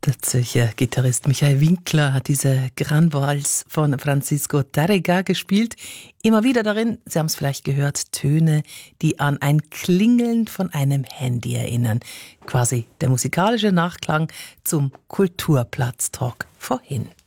Der Zürcher Gitarrist Michael Winkler hat diese Grand Valse von Francisco Tárrega gespielt. Immer wieder darin, Sie haben es vielleicht gehört, Töne, die an ein Klingeln von einem Handy erinnern. Quasi der musikalische Nachklang zum Kulturplatz-Talk vorhin.